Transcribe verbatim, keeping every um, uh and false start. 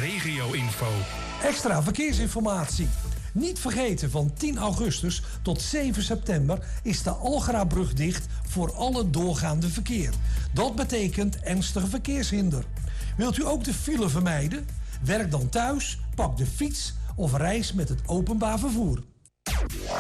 regio-info. Extra verkeersinformatie. Niet vergeten, van tien augustus tot zeven september is de Algerabrug dicht voor alle doorgaande verkeer. Dat betekent ernstige verkeershinder. Wilt u ook de file vermijden? Werk dan thuis, pak de fiets of reis met het openbaar vervoer.